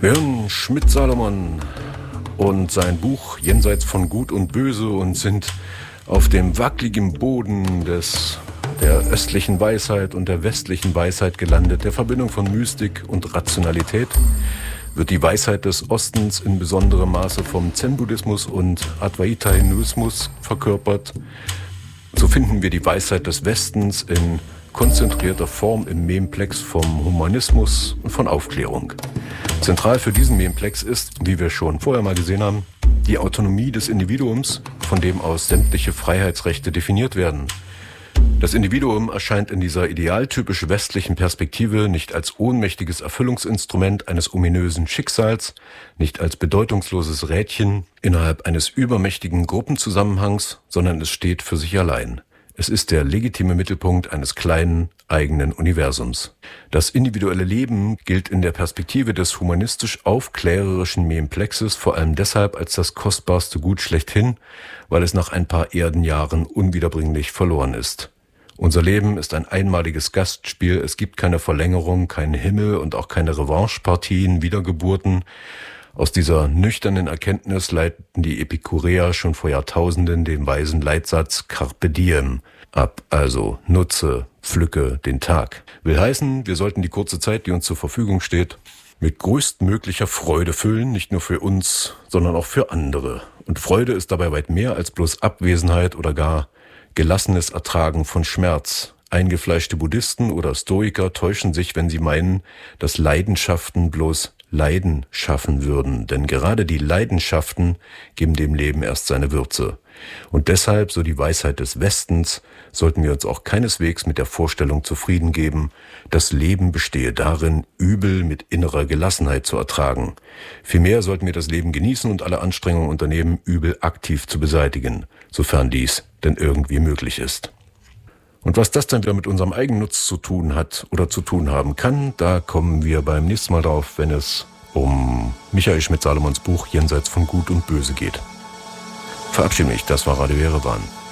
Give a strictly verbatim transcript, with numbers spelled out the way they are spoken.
Wir hören Schmidt-Salomon und sein Buch Jenseits von Gut und Böse und sind auf dem wackeligen Boden des, der östlichen Weisheit und der westlichen Weisheit gelandet, der Verbindung von Mystik und Rationalität. Wird die Weisheit des Ostens in besonderem Maße vom Zen-Buddhismus und Advaita-Hinduismus verkörpert, so finden wir die Weisheit des Westens in konzentrierter Form im Memplex vom Humanismus und von Aufklärung. Zentral für diesen Memplex ist, wie wir schon vorher mal gesehen haben, die Autonomie des Individuums, von dem aus sämtliche Freiheitsrechte definiert werden. Das Individuum erscheint in dieser idealtypisch westlichen Perspektive nicht als ohnmächtiges Erfüllungsinstrument eines ominösen Schicksals, nicht als bedeutungsloses Rädchen innerhalb eines übermächtigen Gruppenzusammenhangs, sondern es steht für sich allein. Es ist der legitime Mittelpunkt eines kleinen, eigenen Universums. Das individuelle Leben gilt in der Perspektive des humanistisch-aufklärerischen Memplexes vor allem deshalb als das kostbarste Gut schlechthin, weil es nach ein paar Erdenjahren unwiederbringlich verloren ist. Unser Leben ist ein einmaliges Gastspiel, es gibt keine Verlängerung, keinen Himmel und auch keine Revanchepartien, Wiedergeburten. Aus dieser nüchternen Erkenntnis leiten die Epikureer schon vor Jahrtausenden den weisen Leitsatz Carpe Diem ab, also nutze, pflücke den Tag. Will heißen, wir sollten die kurze Zeit, die uns zur Verfügung steht, mit größtmöglicher Freude füllen, nicht nur für uns, sondern auch für andere. Und Freude ist dabei weit mehr als bloß Abwesenheit oder gar gelassenes Ertragen von Schmerz. Eingefleischte Buddhisten oder Stoiker täuschen sich, wenn sie meinen, dass Leidenschaften bloß Leiden schaffen würden, denn gerade die Leidenschaften geben dem Leben erst seine Würze. Und deshalb, so die Weisheit des Westens, sollten wir uns auch keineswegs mit der Vorstellung zufrieden geben, das Leben bestehe darin, Übel mit innerer Gelassenheit zu ertragen. Vielmehr sollten wir das Leben genießen und alle Anstrengungen unternehmen, Übel aktiv zu beseitigen, sofern dies denn irgendwie möglich ist. Und was das dann wieder mit unserem Eigennutz zu tun hat oder zu tun haben kann, da kommen wir beim nächsten Mal drauf, wenn es um Michael Schmidt-Salomons Buch Jenseits von Gut und Böse geht. Verabschiede mich, das war Radio Jerewan.